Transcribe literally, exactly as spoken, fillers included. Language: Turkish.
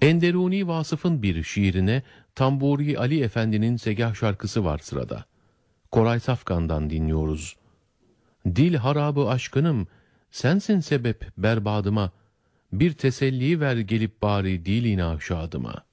Enderuni Vasıf'ın bir şiirine Tamburi Ali Efendi'nin segah şarkısı var sırada. Koray Safkan'dan dinliyoruz. Dil harabı aşkınım, sensin sebep berbadıma, bir teselli ver gelip bari dilina şadıma.